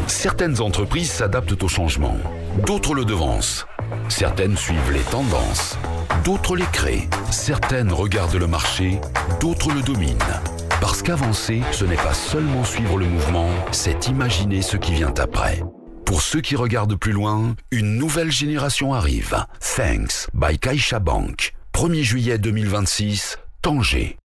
Certaines entreprises s'adaptent au changement, d'autres le devancent. Certaines suivent les tendances, d'autres les créent. Certaines regardent le marché, d'autres le dominent. Parce qu'avancer, ce n'est pas seulement suivre le mouvement, c'est imaginer ce qui vient après. Pour ceux qui regardent plus loin, une nouvelle génération arrive. Thanks by CaixaBank. 1er juillet 2026, Tanger.